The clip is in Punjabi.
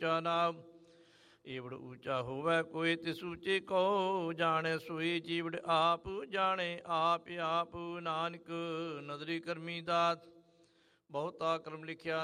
ਉੱਚਾ ਨਾਮ। ਈਵੜ ਊਚਾ ਹੋਵੇ ਕੋਈ ਤਿਸ ਊਚੇ ਕੋ, ਜਾਣੈ ਸੋਈ ਜੀਵੜ ਆਪ ਜਾਣੇ ਆਪ ਆਪ। ਨਾਨਕ ਨਦਰੀ ਕਰਮੀ ਦਾਤ ਬਹੁਤਾ ਕਰਮ ਲਿਖਿਆ